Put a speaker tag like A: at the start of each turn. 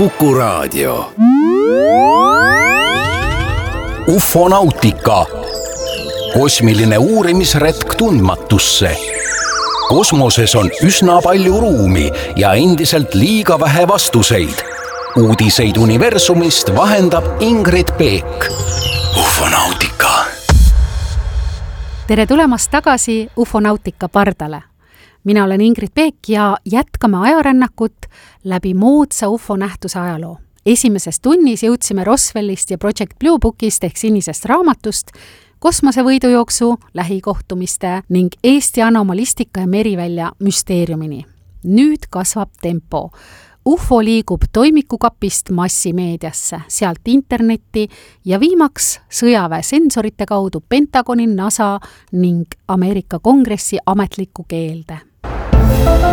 A: Kuku Raadio. Ufonautika. Kosmiline uurimisretk tundmatusse. Kosmoses on üsna palju ruumi ja endiselt liiga vähe vastuseid. Uudiseid universumist vahendab Ingrid Peek. Ufonautika.
B: Tere tulemast tagasi Ufonautika pardale. Mina olen Ingrid Peek ja jätkame ajarännakut läbi moodsa UFO-nähtuse ajaloo. Esimeses tunnis jõudsime Roswellist ja Project Blue Bookist ehk sinisest raamatust, kosmosevõidujooksu, lähikohtumiste ning Eesti anomalistika ja merivälja müsteeriumini. Nüüd kasvab tempo. UFO liigub toimikukapist massimeediasse, sealt internetti ja viimaks sõjaväe sensorite kaudu Pentagoni, NASA ning Ameerika Kongressi ametlikku keelde.